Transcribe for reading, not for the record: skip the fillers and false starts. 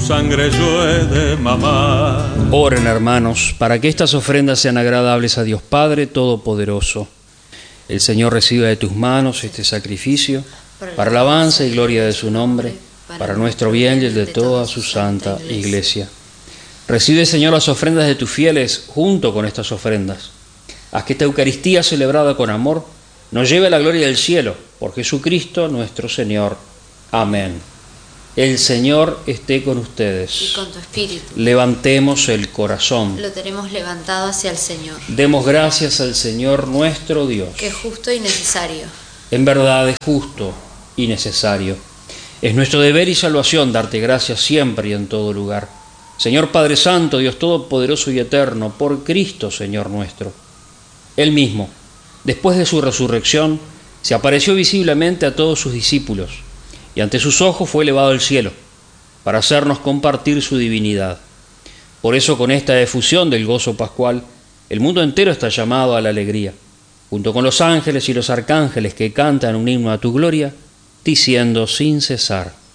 sangre yo he de mamar. Oren, hermanos, para que estas ofrendas sean agradables a Dios Padre Todopoderoso. El Señor reciba de tus manos este sacrificio, para alabanza y gloria de su nombre, para nuestro bien y el de toda su santa Iglesia. Recibe, Señor, las ofrendas de tus fieles junto con estas ofrendas. Haz que esta Eucaristía celebrada con amor nos lleve a la gloria del cielo, por Jesucristo nuestro Señor. Amén. El Señor esté con ustedes. Y con tu espíritu. Levantemos el corazón. Lo tenemos levantado hacia el Señor. Demos gracias al Señor nuestro Dios. Que es justo y necesario. En verdad es justo y necesario. Es nuestro deber y salvación darte gracias siempre y en todo lugar. Señor Padre Santo, Dios Todopoderoso y Eterno, por Cristo, Señor nuestro. Él mismo, después de su resurrección, se apareció visiblemente a todos sus discípulos y ante sus ojos fue elevado al cielo para hacernos compartir su divinidad. Por eso, con esta efusión del gozo pascual, el mundo entero está llamado a la alegría, junto con los ángeles y los arcángeles que cantan un himno a tu gloria, diciendo sin cesar: